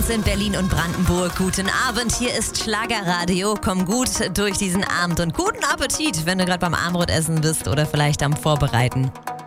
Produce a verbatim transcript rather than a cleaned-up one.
Clubs in Berlin und Brandenburg. Guten Abend, hier ist Schlagerradio. Komm gut durch diesen Abend und guten Appetit, wenn du gerade beim Abendbrotessen bist oder vielleicht am Vorbereiten.